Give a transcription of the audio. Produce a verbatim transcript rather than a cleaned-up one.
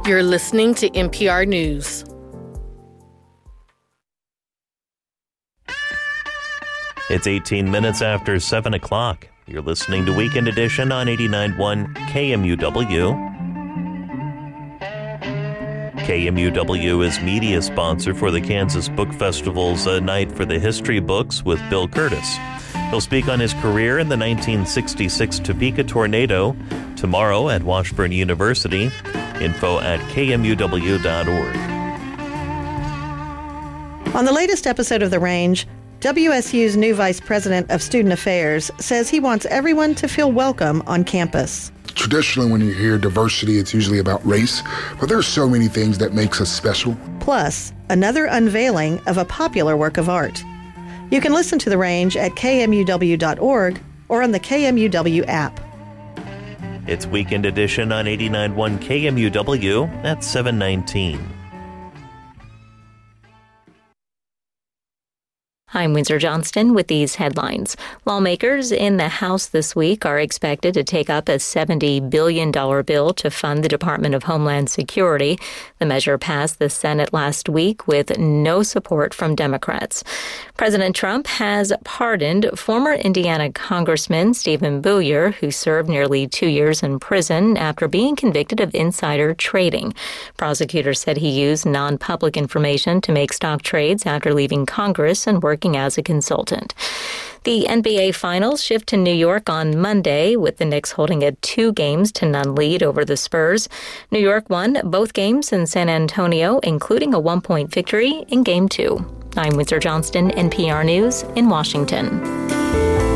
You're listening to N P R News. It's eighteen minutes after seven o'clock. You're listening to Weekend Edition on eighty-nine point one K M U W. K M U W is media sponsor for the Kansas Book Festival's A Night for the History Books with Bill Curtis. He'll speak on his career in the nineteen sixty-six Topeka tornado tomorrow at Washburn University. Info at K M U W dot org. On the latest episode of The Range, W S U's new Vice President of Student Affairs says he wants everyone to feel welcome on campus. Traditionally, when you hear diversity, it's usually about race, but there's so many things that makes us special. Plus, another unveiling of a popular work of art. You can listen to The Range at K M U W dot org or on the K M U W app. It's Weekend Edition on eighty-nine point one K M U W at seven nineteen. I'm Windsor Johnston with these headlines. Lawmakers in the House this week are expected to take up a seventy billion dollars bill to fund the Department of Homeland Security. The measure passed the Senate last week with no support from Democrats. President Trump has pardoned former Indiana Congressman Stephen Bullier, who served nearly two years in prison after being convicted of insider trading. Prosecutors said he used non-public information to make stock trades after leaving Congress and working as a consultant. The N B A Finals shift to New York on Monday, with the Knicks holding a two games to none lead over the Spurs. New York won both games in San Antonio, including a one-point victory in Game two. I'm Windsor Johnston, N P R News in Washington.